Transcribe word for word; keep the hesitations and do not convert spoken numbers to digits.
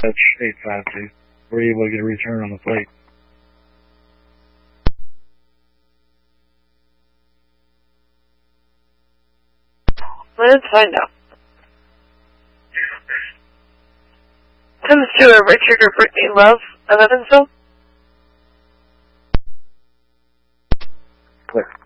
Dutch eight five two. Were you able to get a return on the plate? Let's find out. Comes to a Richard or Brittany Love of Evansville. Clear.